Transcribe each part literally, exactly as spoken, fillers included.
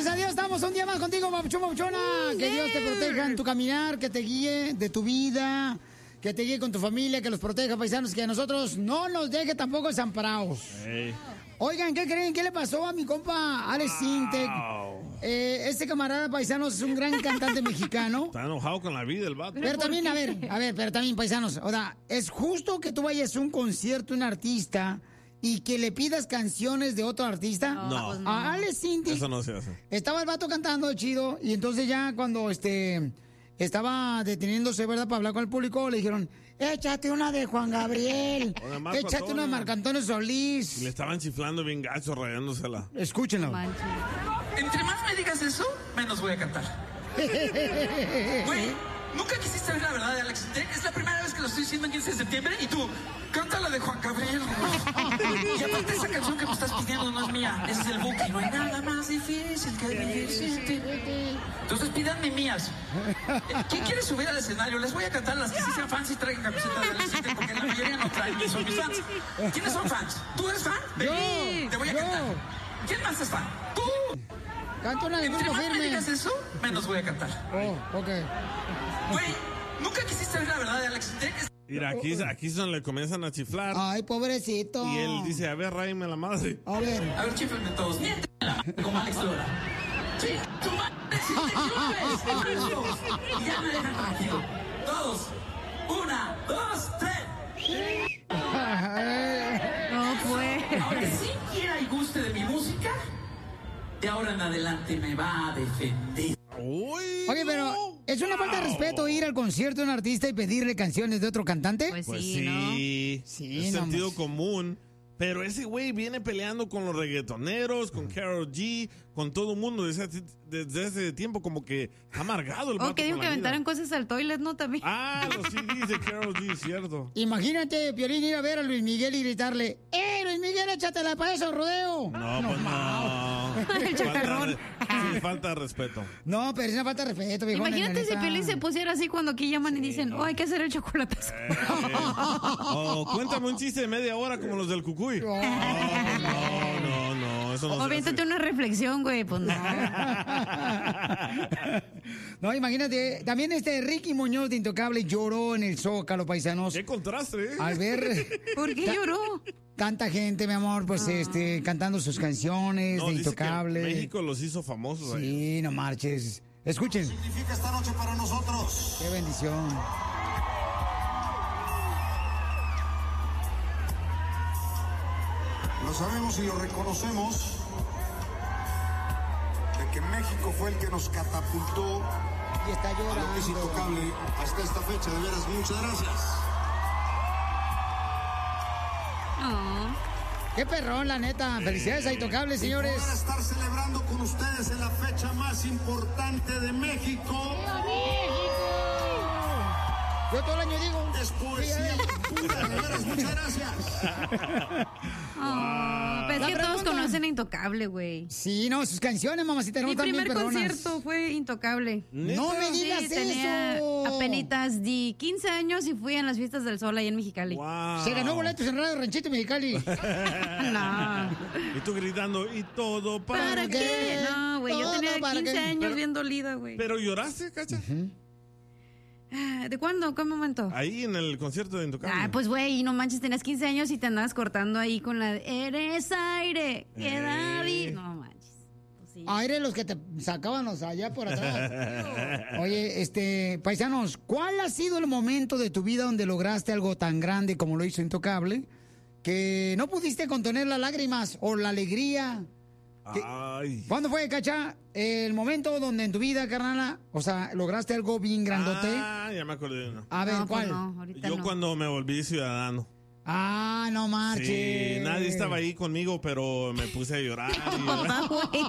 a Dios, estamos un día más contigo, papuchón, papuchona. Que Dios te proteja en tu caminar, que te guíe de tu vida, que te guíe con tu familia, que los proteja, paisanos, que a nosotros no nos deje tampoco desamparados. Hey. Oigan, ¿qué creen? ¿Qué le pasó a mi compa Alex wow. Sintek? Eh, este camarada paisanos es un gran cantante mexicano. Está enojado con la vida el vato. Pero también, a ver, a ver, pero también paisanos, o sea, ¿es justo que tú vayas a un concierto de un artista y que le pidas canciones de otro artista? No. Pues no. A Alex Sintek. Eso no se hace. Estaba el vato cantando chido y entonces ya cuando este... estaba deteniéndose, ¿verdad?, para hablar con el público, le dijeron, échate una de Juan Gabriel, échate una de Marco Antonio Solís. Y le estaban chiflando bien gacho, rayándosela. Escúchenlo. Entre más me digas eso, menos voy a cantar. Güey, nunca quisiste ver la verdad de Alex Sintek. Es la primera vez que lo estoy diciendo el quince de septiembre y tú, canta la de Juan Gabriel. Y aparte esa canción que me estás pidiendo no es mía, ese es el buque. No hay nada más difícil que vivir sin ti. Entonces pídanme mías. ¿Quién quiere subir al escenario? Les voy a cantar las que sí sean fans y traigan camisetas de Alex Sintek, porque la mayoría no traen ni son mis fans. ¿Quiénes son fans? ¿Tú eres fan? Yo, Te voy a yo. cantar. ¿Quién más es fan? ¡Tú! Canta una de Entre Grupo más me Firme. digas eso, menos voy a cantar. Oh, ok. Güey, nunca quisiste ver la verdad de Alex Sintek. Mira, aquí, aquí es donde le comienzan a chiflar. Ay, pobrecito. Y él dice, a ver, ráyme la madre. A ver. A ver, chiflenme todos. Miéntela, como Alex Lora. Sí, tu madre, si te chupes, y ya me dejan tranquilo. Todos. Una, dos, tres. No, pues. Ahora, si quiera y guste de mi música, de ahora en adelante me va a defender. Uy, Oye, pero ¿es una falta de respeto ir al concierto de un artista y pedirle canciones de otro cantante? Pues, Pues sí, sí, ¿no? Sí, es no sentido más. común. Pero ese güey viene peleando con los reggaetoneros, con Karol G, con todo el mundo desde ese, desde ese tiempo, como que está amargado el vato O que dijo con que la aventaron vida. cosas al toilet, ¿no? También. Ah, los C Ds de Karol G, cierto. Imagínate, Piolín, ir a ver a Luis Miguel y gritarle, ¡eh, Luis Miguel, échatela para eso, rodeo! No, pues no. El chacarrón. Falta, sí, falta de respeto. No, pero es una falta de respeto, viejo. Imagínate si Piolín se pusiera así cuando aquí llaman y dicen, oh, hay que hacer el chocolate. Eh, oh, cuéntame un chiste de media hora como los del Cucuy. Oh, pues no, no, no, eso no O se aviéntate hace. una reflexión, güey, pues no. No, imagínate, también este Ricky Muñoz de Intocable lloró en el Zócalo, paisanos. Qué contraste, ¿eh? Al ver ¿Por qué lloró? tanta gente, mi amor, pues este, cantando sus canciones No, de dice que Intocable. México los hizo famosos ahí. Sí, no marches. Escuchen. Significa esta noche para nosotros. Qué bendición. Lo sabemos y lo reconocemos de que México fue el que nos catapultó Y está a lo que es llorando. Intocable hasta esta fecha. De veras, muchas gracias. Oh. Qué perrón, la neta. Felicidades a Intocable, señores. Y poder estar celebrando con ustedes en la fecha más importante de México. Yo todo el año digo. Es poesía pura, de veras, muchas gracias. Oh, pero es La que todos pregunta- conocen a Intocable, güey. Sí, no, sus canciones, mamacita, no Mi están bien primer perronas. concierto fue Intocable. No me digas Sí, tenía eso. apenitas di quince años y fui en las fiestas del sol ahí en Mexicali. Wow. Se ganó boletos en Radio Ranchito Mexicali. No. Y tú gritando, y todo para, ¿Para qué? qué? No, güey, yo Todo tenía para quince qué. años Pero- bien dolida, güey. Pero lloraste, cacha. ¿De cuándo? ¿Qué momento? Ahí en el concierto de Intocable. Ah, pues güey, no manches, tenías quince años y te andabas cortando ahí con la de, eres aire, queda Eh. bien. No manches. Pues sí. Aire los que te sacaban los allá por atrás. Oye, este, paisanos, ¿cuál ha sido el momento de tu vida donde lograste algo tan grande como lo hizo Intocable? Que no pudiste contener las lágrimas o la alegría. ¿Qué? Ay. ¿Cuándo fue, Cacha, el momento donde en tu vida, carnala, o sea, lograste algo bien grandote? Ah, ya me acordé de uno. A ver, No, pues ¿cuál? no, ahorita Yo no. cuando me volví ciudadano. Ah, no marches. Sí, nadie estaba ahí conmigo, pero me puse a llorar. y llorar.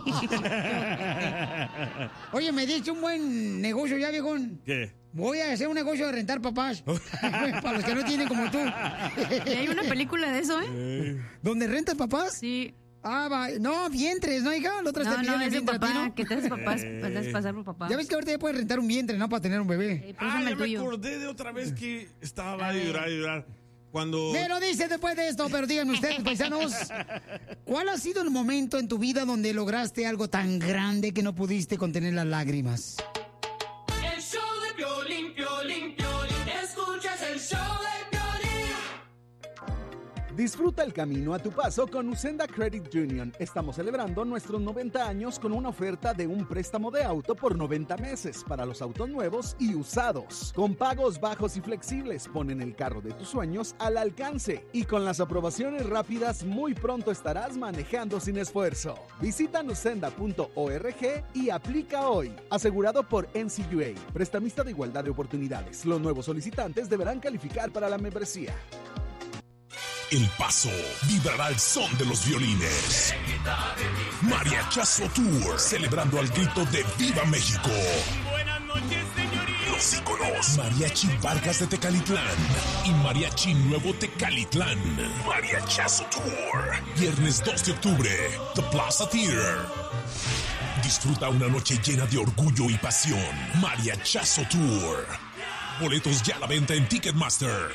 Papá, güey. Oye, me diste un buen negocio ya, viejón. ¿Qué? Voy a hacer un negocio de rentar papás. Para los que no tienen como tú. Y hay una película de eso, ¿eh? Eh, ¿Dónde rentas papás? Sí. Ah, va. No, vientres, ¿no, hija? La otra No, te no, pidieron el es de vientre a ti, papá, ¿no? que te haces papás, te haces pasar por papá. Ya ves que ahorita ya puedes rentar un vientre, ¿no? Para tener un bebé. Eh, Ah, préstame ya el me tuyo. acordé de otra vez que estaba A a ver. llorar y llorar. Cuando... Me lo dice después de esto, pero díganme ustedes, paisanos, ¿cuál ha sido el momento en tu vida donde lograste algo tan grande que no pudiste contener las lágrimas? El show de Piolín, Piolín, Piolín, escuchas el show de Piolín. Disfruta el camino a tu paso con Usenda Credit Union. Estamos celebrando nuestros noventa años con una oferta de un préstamo de auto por noventa meses para los autos nuevos y usados. Con pagos bajos y flexibles, ponen el carro de tus sueños al alcance. Y con las aprobaciones rápidas, muy pronto estarás manejando sin esfuerzo. Visita usenda punto org y aplica hoy. Asegurado por N C U A, prestamista de igualdad de oportunidades. Los nuevos solicitantes deberán calificar para la membresía. El Paso vibrará al son de los violines. Mariachazo Tour, celebrando al grito de ¡Viva México! Buenas noches, señorita. Los íconos Mariachi Vargas de Tecalitlán y Mariachi Nuevo Tecalitlán. Mariachazo Tour, viernes dos de octubre, The Plaza Theater. Disfruta una noche llena de orgullo y pasión. Mariachazo Tour. Boletos ya a la venta en Ticketmaster.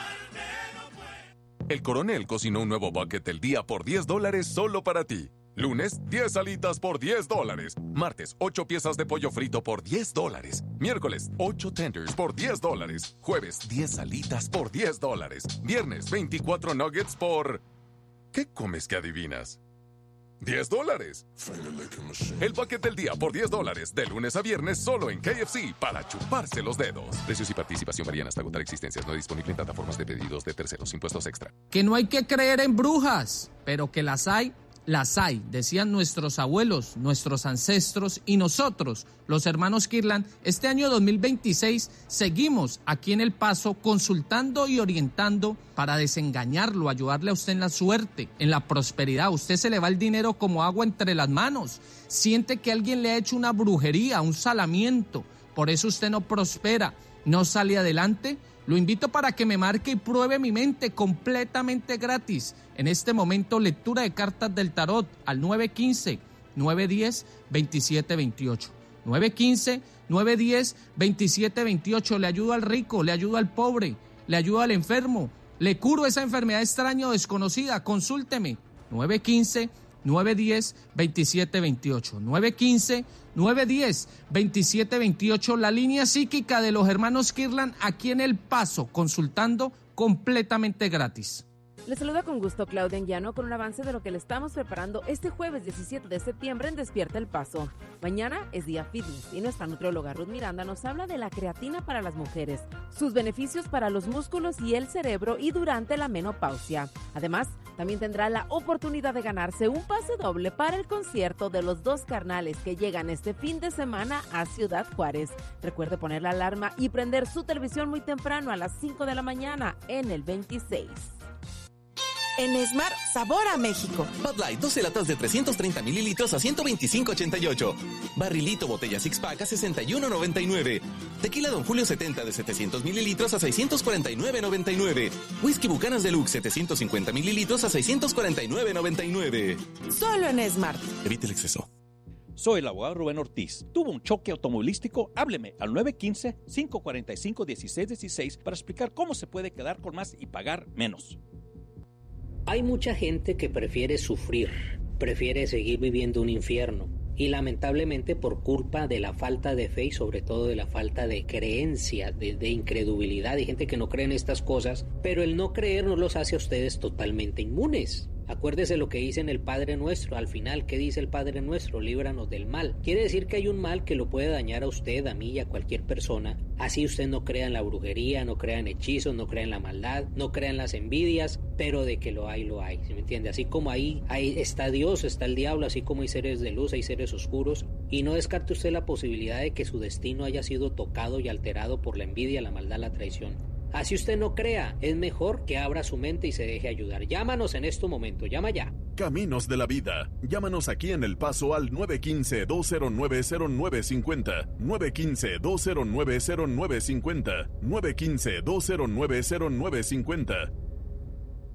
El Coronel cocinó un nuevo bucket del día por diez dólares solo para ti. Lunes, diez alitas por diez dólares. Martes, ocho piezas de pollo frito por diez dólares. Miércoles, ocho tenders por diez dólares. Jueves, diez alitas por diez dólares. Viernes, veinticuatro nuggets por... ¿Qué comes que adivinas? diez dólares. El bucket del día por diez dólares. De lunes a viernes solo en K F C para chuparse los dedos. Precios y participación varían hasta agotar existencias. No disponible en plataformas de pedidos de terceros. Impuestos extra. Que no hay que creer en brujas, pero que las hay, las hay. Decían nuestros abuelos, nuestros ancestros y nosotros, los hermanos Kirlan. Este año dos mil veintiséis seguimos aquí en El Paso consultando y orientando para desengañarlo, ayudarle a usted en la suerte, en la prosperidad. Usted se le va el dinero como agua entre las manos. Siente que alguien le ha hecho una brujería, un salamiento. Por eso usted no prospera, no sale adelante. Lo invito para que me marque y pruebe mi mente completamente gratis. En este momento, lectura de cartas del tarot al nueve uno cinco, nueve uno cero, dos siete dos ocho. nueve uno cinco, nueve uno cero, dos siete dos ocho. Le ayudo al rico, le ayudo al pobre, le ayudo al enfermo. Le curo esa enfermedad extraña o desconocida. Consúlteme. nueve uno cinco, nueve uno cero, dos siete dos ocho. nueve uno cinco, nueve uno cero, dos siete dos ocho. La línea psíquica de los hermanos Kirlan aquí en El Paso, consultando completamente gratis. Les saluda con gusto Claudia Llano con un avance de lo que le estamos preparando este jueves diecisiete de septiembre en Despierta El Paso. Mañana es día fitness y nuestra nutrióloga Ruth Miranda nos habla de la creatina para las mujeres, sus beneficios para los músculos y el cerebro y durante la menopausia. Además, también tendrá la oportunidad de ganarse un pase doble para el concierto de los dos carnales que llegan este fin de semana a Ciudad Juárez. Recuerde poner la alarma y prender su televisión muy temprano a las cinco de la mañana en el veintiséis. En Esmar, sabor a México. Bud Light, doce latas de trescientos treinta mililitros a ciento veinticinco ochenta y ocho. Barrilito botella six pack a sesenta y uno noventa y nueve. Tequila Don Julio setenta de setecientos mililitros a seiscientos cuarenta y nueve noventa y nueve. Whisky Bucanas Deluxe setecientos cincuenta mililitros a seiscientos cuarenta y nueve noventa y nueve. Solo en Esmar. Evite el exceso. Soy el abogado Rubén Ortiz. ¿Tuvo un choque automovilístico? Hábleme al nueve uno cinco, cinco cuatro cinco, uno seis uno seis para explicar cómo se puede quedar con más y pagar menos. Hay mucha gente que prefiere sufrir, prefiere seguir viviendo un infierno y lamentablemente por culpa de la falta de fe y sobre todo de la falta de creencia, de, de incredulidad, hay gente que no cree en estas cosas, pero el no creer no los hace a ustedes totalmente inmunes. Acuérdese lo que dice en el Padre Nuestro, al final, ¿qué dice el Padre Nuestro? Líbranos del mal. Quiere decir que hay un mal que lo puede dañar a usted, a mí y a cualquier persona. Así usted no crea en la brujería, no crea en hechizos, no crea en la maldad, no crea en las envidias, pero de que lo hay, lo hay, ¿sí me entiende? Así como ahí, ahí está Dios, está el diablo, así como hay seres de luz, hay seres oscuros, y no descarte usted la posibilidad de que su destino haya sido tocado y alterado por la envidia, la maldad, la traición. Así usted no crea, es mejor que abra su mente y se deje ayudar. Llámanos en este momento, llama ya. Caminos de la Vida. Llámanos aquí en El Paso al nueve uno cinco, dos cero nueve, cero nueve cinco cero, nueve uno cinco, dos cero nueve, cero nueve cinco cero, nueve uno cinco, dos cero nueve, cero nueve cinco cero.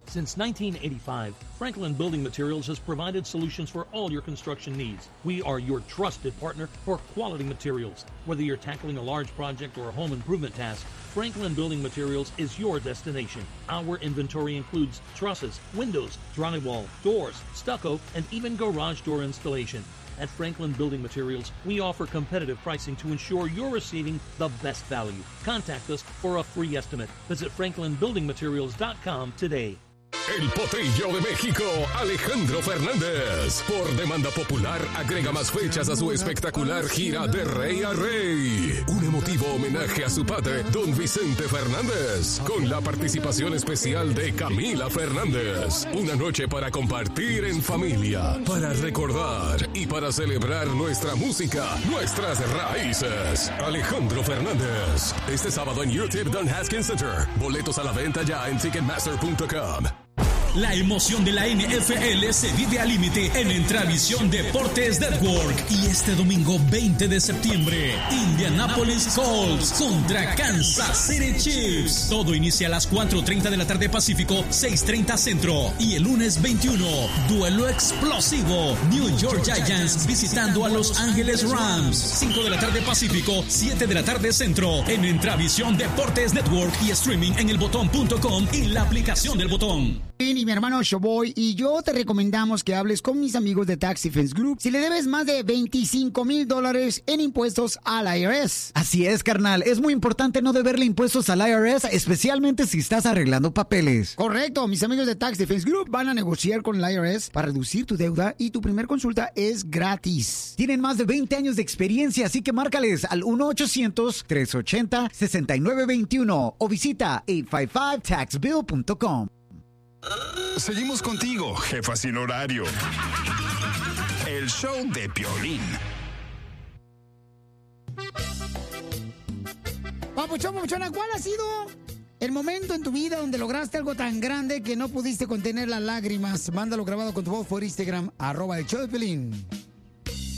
Since nineteen eighty-five, Franklin Building Materials has provided solutions for all your construction needs. We are your trusted partner for quality materials. Whether you're tackling a large project or a home improvement task, Franklin Building Materials is your destination. Our inventory includes trusses, windows, drywall, doors, stucco, and even garage door installation. At Franklin Building Materials, we offer competitive pricing to ensure you're receiving the best value. Contact us for a free estimate. Visit franklin building materials dot com today. El Potrillo de México, Alejandro Fernández. Por demanda popular, agrega más fechas a su espectacular gira de rey a rey. Un emotivo homenaje a su padre, don Vicente Fernández, con la participación especial de Camila Fernández. Una noche para compartir en familia, para recordar y para celebrar nuestra música, nuestras raíces. Alejandro Fernández. Este sábado en U T I P Don Haskins Center. Boletos a la venta ya en ticketmaster punto com. La emoción de la N F L se vive al límite en Entravisión Deportes Network. Y este domingo veinte de septiembre, Indianapolis Colts contra Kansas City Chiefs. Todo inicia a las cuatro treinta de la tarde Pacífico, seis treinta Centro. Y el lunes veintiuno, duelo explosivo. New York Giants visitando a Los Ángeles Rams. cinco de la tarde Pacífico, siete de la tarde Centro. En Entravisión Deportes Network y streaming en el botón punto com y la aplicación del Botón. Y mi hermano Showboy y yo te recomendamos que hables con mis amigos de Tax Defense Group si le debes más de veinticinco mil dólares en impuestos al I R S. Así es, carnal. Es muy importante no deberle impuestos al I R S, especialmente si estás arreglando papeles. Correcto. Mis amigos de Tax Defense Group van a negociar con el I R S para reducir tu deuda y tu primer consulta es gratis. Tienen más de veinte años de experiencia, así que márcales al uno ochocientos, tres ochenta, sesenta y nueve veintiuno o visita ocho cinco cinco tax bill punto com. Seguimos contigo, jefa sin horario. El show de Piolín. Papuchón, papuchona, ¿cuál ha sido el momento en tu vida donde lograste algo tan grande que no pudiste contener las lágrimas? Mándalo grabado con tu voz por Instagram, arroba el show de Piolín.